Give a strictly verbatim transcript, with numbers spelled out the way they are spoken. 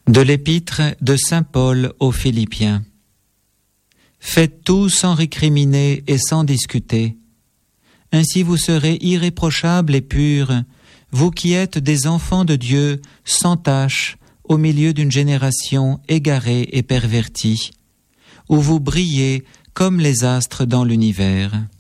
De l'épître de saint Paul aux Philippiens. Faites tout sans récriminer et sans discuter. Ainsi vous serez irréprochables et purs, vous qui êtes des enfants de Dieu sans tache au milieu d'une génération égarée et pervertie, où vous brillez comme les astres dans l'univers.